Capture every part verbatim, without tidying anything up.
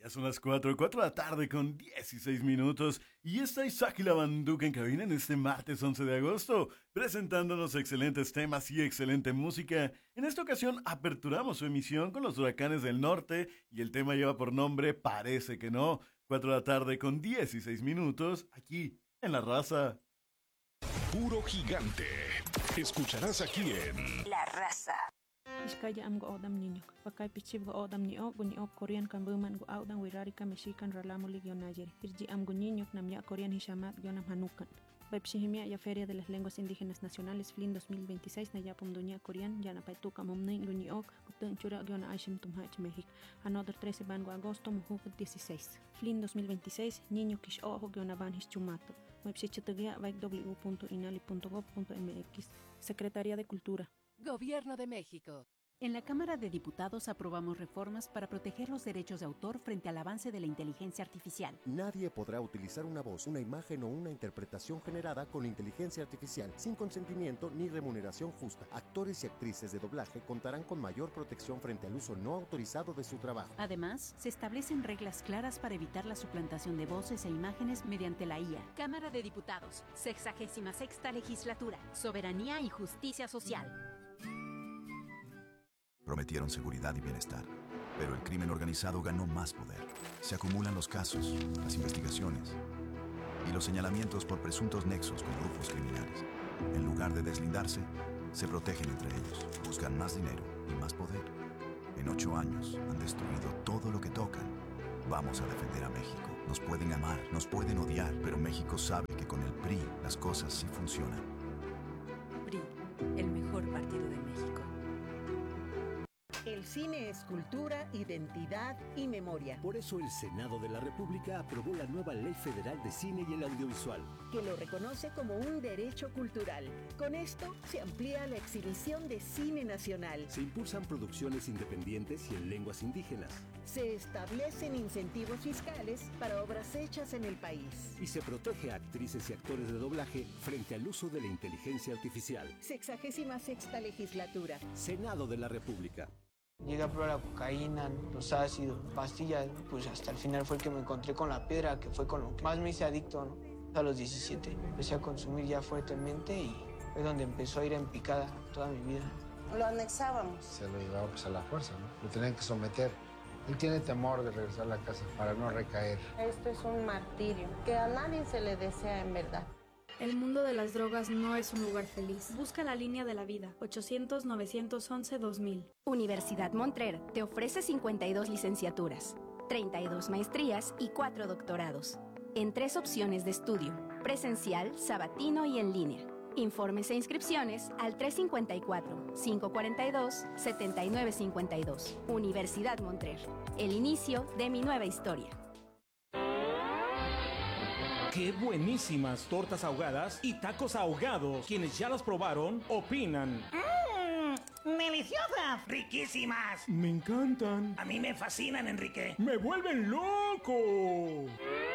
Ya son las cuatro, cuatro de la tarde con dieciséis minutos y está Isaac y la Banduca en cabina en este martes once de agosto, presentándonos excelentes temas y excelente música. En esta ocasión aperturamos su emisión con los Huracanes del Norte y el tema lleva por nombre Parece que no. Cuatro de la tarde con dieciséis minutos, aquí en La Raza. Puro gigante. Escucharás aquí en La Raza. Iskaya am go odam niño. Pakai pichib go odam ni o guni o Korean kan buman go audan wirari ka mexican ralamu ligio nayer. Irji am go niño nam ya Korean hishamat gionam hanukan. Baipshihimia ya Feria de las Lenguas Indígenas Nacionales F L I N dos mil veintiséis na ya pumdunia Korean ya na paituka momnin guni ok gutun chura giona aishim tumhach México. Another trece bango agosto mujuk dieciséis. F L I N dos mil veintiséis niño kish ojo giona ban hischumato. Baipshichatagia vaik w punto inali punto gov punto mx. Secretaría de Cultura. Gobierno de México. En la Cámara de Diputados aprobamos reformas para proteger los derechos de autor frente al avance de la inteligencia artificial. Nadie podrá utilizar una voz, una imagen o una interpretación generada con inteligencia artificial sin consentimiento ni remuneración justa. Actores y actrices de doblaje contarán con mayor protección frente al uso no autorizado de su trabajo. Además, se establecen reglas claras para evitar la suplantación de voces e imágenes mediante la I A. Cámara de Diputados, sexagésima sexta legislatura, soberanía y justicia social. Prometieron seguridad y bienestar, pero el crimen organizado ganó más poder. Se acumulan los casos, las investigaciones y los señalamientos por presuntos nexos con grupos criminales. En lugar de deslindarse, se protegen entre ellos, buscan más dinero y más poder. En ocho años han destruido todo lo que tocan. Vamos a defender a México. Nos pueden amar, nos pueden odiar, pero México sabe que con el P R I las cosas sí funcionan. P R I, el mejor partido de México. El cine es cultura, identidad y memoria. Por eso el Senado de la República aprobó la nueva Ley Federal de Cine y el Audiovisual, que lo reconoce como un derecho cultural. Con esto se amplía la exhibición de cine nacional. Se impulsan producciones independientes y en lenguas indígenas. Se establecen incentivos fiscales para obras hechas en el país. Y se protege a actrices y actores de doblaje frente al uso de la inteligencia artificial. Sexagésima sexta legislatura. Senado de la República. Llegué a probar la cocaína, los ácidos, pastillas, pues hasta el final fue que me encontré con la piedra, que fue con lo que más me hice adicto, ¿no? A los diecisiete empecé a consumir ya fuertemente y fue donde empezó a ir en picada toda mi vida. Lo anexábamos. Se lo llevaba pues a la fuerza, ¿no? Lo tenían que someter. Él tiene temor de regresar a la casa para no recaer. Esto es un martirio que a nadie se le desea en verdad. El mundo de las drogas no es un lugar feliz. Busca la línea de la vida. ochocientos, novecientos once, dos mil. Universidad Montrer te ofrece cincuenta y dos licenciaturas, treinta y dos maestrías y cuatro doctorados, en tres opciones de estudio: presencial, sabatino y en línea. Informes e inscripciones al tres cinco cuatro, cinco cuatro dos, siete nueve cinco dos. Universidad Montrer. El inicio de mi nueva historia. ¡Qué buenísimas tortas ahogadas y tacos ahogados! Quienes ya las probaron, opinan. ¡Mmm! ¡Deliciosas! ¡Riquísimas! Me encantan. A mí me fascinan, Enrique. ¡Me vuelven loco!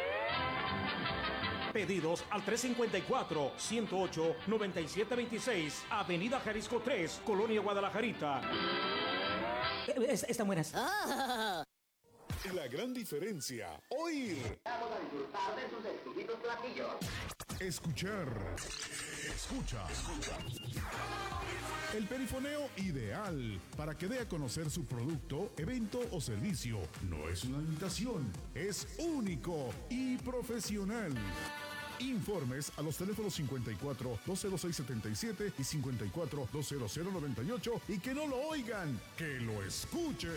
Pedidos al tres cinco cuatro, ciento ocho, noventa y siete veintiséis, Avenida Jalisco tres, Colonia Guadalajarita. Están buenas. Ah. La gran diferencia, oír. Vamos a disfrutar de sus exquisitos platillos. Escuchar. Escucha. Escucha. El perifoneo ideal para que dé a conocer su producto, evento o servicio. No es una imitación, es único y profesional. Informes a los teléfonos cincuenta y cuatro, doscientos seis setenta y siete y cincuenta y cuatro, doscientos noventa y ocho y que no lo oigan, que lo escuchen.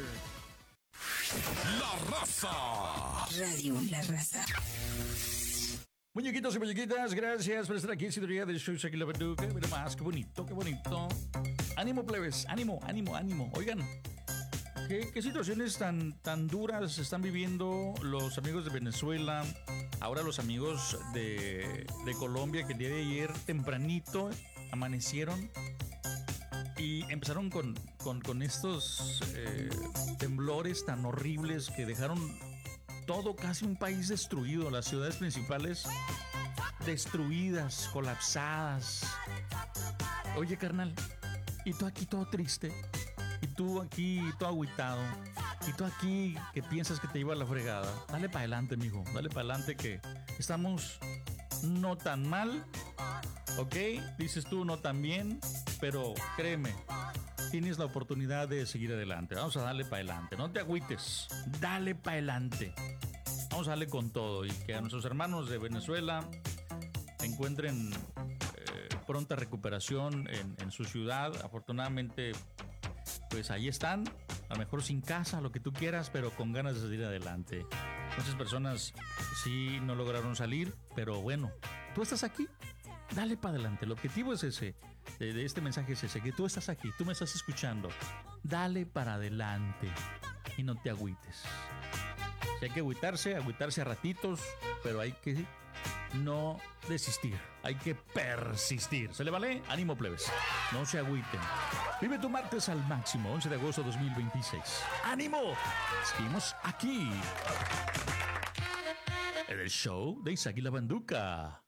La Raza. Radio La Raza. Muñequitos y muñequitas, gracias por estar aquí en Sintonía de Show Aquí la Banduca. Mira más, qué bonito, qué bonito. Ánimo, plebes, ánimo, ánimo, ánimo. Oigan, ¿qué, qué situaciones tan, tan duras están viviendo los amigos de Venezuela? Ahora los amigos de, de Colombia, que el día de ayer tempranito amanecieron y empezaron con, con, con estos eh, temblores tan horribles que dejaron todo, casi un país destruido, las ciudades principales destruidas, colapsadas. Oye, carnal, y tú aquí todo triste, y tú aquí todo agüitado. Y tú aquí que piensas que te lleva a la fregada, dale para adelante, mijo. Dale para adelante que estamos no tan mal, ¿ok? Dices tú no tan bien, pero créeme, tienes la oportunidad de seguir adelante. Vamos a darle para adelante. No te agüites. Dale para adelante. Vamos a darle con todo y que a nuestros hermanos de Venezuela encuentren eh, pronta recuperación en, en su ciudad. Afortunadamente, pues ahí están. A lo mejor sin casa, lo que tú quieras, pero con ganas de salir adelante. Muchas personas sí no lograron salir, pero bueno, tú estás aquí. Dale para adelante. El objetivo es ese. De, de este mensaje es ese, que tú estás aquí, tú me estás escuchando. Dale para adelante y no te agüites. Si hay que agüitarse, agüitarse a ratitos, pero hay que no desistir, hay que persistir. ¿Se le vale? Ánimo, plebes. No se agüiten. Vive tu martes al máximo, once de agosto de dos mil veintiséis. ¡Ánimo! Seguimos aquí en el show de Isaac y la Banduca.